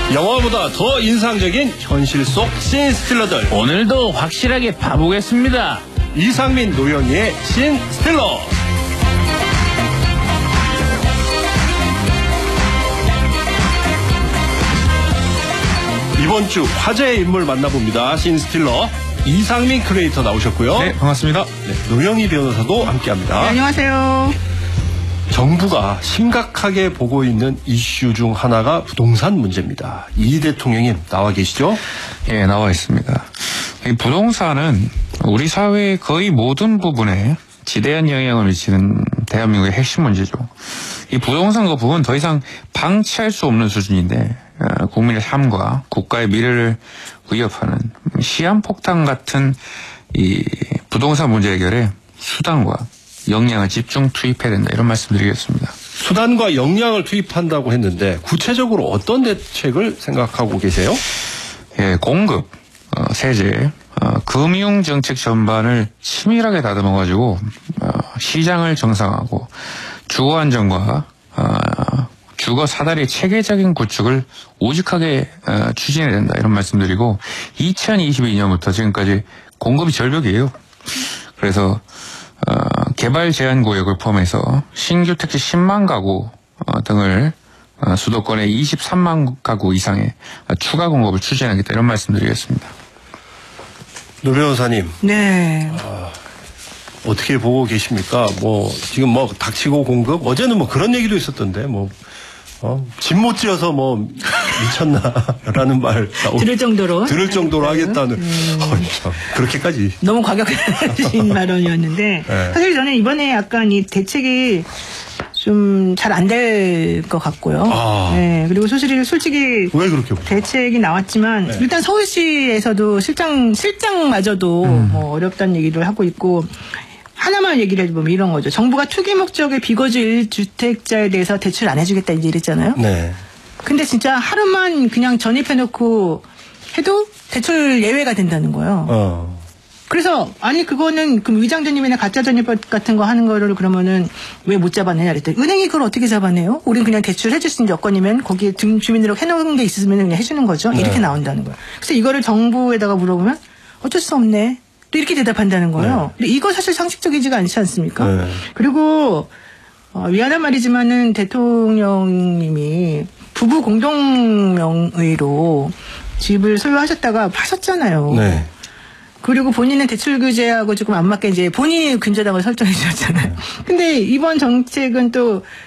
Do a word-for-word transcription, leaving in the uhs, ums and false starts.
영화보다 더 인상적인 현실 속 씬스틸러들. 오늘도 확실하게 봐보겠습니다. 이상민, 노영희의 씬스틸러. 이번 주 화제의 인물 만나봅니다. 씬스틸러 이상민 크리에이터 나오셨고요. 네, 반갑습니다. 네, 노영희 변호사도 함께합니다. 네, 안녕하세요. 정부가 심각하게 보고 있는 이슈 중 하나가 부동산 문제입니다. 이 대통령님 나와 계시죠? 예, 나와 있습니다. 이 부동산은 우리 사회의 거의 모든 부분에 지대한 영향을 미치는 대한민국의 핵심 문제죠. 이 부동산 거부는 더 이상 방치할 수 없는 수준인데 국민의 삶과 국가의 미래를 위협하는 시한폭탄 같은 이 부동산 문제 해결에 수단과 역량을 집중 투입해야 된다, 이런 말씀드리겠습니다. 수단과 역량을 투입한다고 했는데 구체적으로 어떤 대책을 생각하고 계세요? 예, 공급, 어, 세제, 어, 금융 정책 전반을 치밀하게 다듬어가지고 어, 시장을 정상화하고 주거 안정과 어, 주거 사다리 체계적인 구축을 오직하게 어, 추진해야 된다, 이런 말씀드리고, 이천이십이 년부터 지금까지 공급이 절벽이에요. 그래서 어, 개발 제한 구역을 포함해서 신규 택지 십만 가구 어, 등을 어, 수도권의 이십삼만 가구 이상의 추가 공급을 추진하겠다, 이런 말씀드리겠습니다. 노 변호사님. 네. 아, 어떻게 보고 계십니까? 뭐 지금 뭐 닥치고 공급, 어제는 뭐 그런 얘기도 있었던데 뭐 어, 집 못 지어서 뭐 미쳤나라는 말 나오, 들을 정도로 들을 정도로 하겠다는. 음. 어, 참, 그렇게까지 너무 과격하신 발언이었는데 네. 사실 저는 이번에 약간 이 대책이 좀 잘 안 될 것 같고요. 아. 네, 그리고 솔직히 솔직히 왜 그렇게 보세요? 대책이 나왔지만 네. 일단 서울시에서도 실장 실장마저도 음. 뭐 어렵다는 얘기를 하고 있고. 하나만 얘기를 해보면 이런 거죠. 정부가 투기 목적의 비거주 일 주택자에 대해서 대출 안 해주겠다 이제 이랬잖아요. 네. 근데 진짜 하루만 그냥 전입해놓고 해도 대출 예외가 된다는 거예요. 어. 그래서 아니 그거는 그 위장 전입이나 가짜 전입 같은 거 하는 거를 그러면은 왜 못 잡아내냐 그랬더니 은행이 그걸 어떻게 잡아내요? 우린 그냥 대출 해줄 수 있는 여건이면 거기에 주민등록 해놓은 게 있으면 그냥 해주는 거죠. 이렇게 네. 나온다는 거예요. 그래서 이거를 정부에다가 물어보면 어쩔 수 없네. 또 이렇게 대답한다는 거예요. 근데 이거 사실 상식적이지가 않지 않습니까? 네. 그리고 어, 미안한 말이지만은 대통령님이 부부 공동명의로 집을 소유하셨다가 파셨잖아요. 네. 그리고 본인은 대출 규제하고 조금 안 맞게 이제 본인이 근저당을 설정해 주셨잖아요. 근데 이번 정책은 또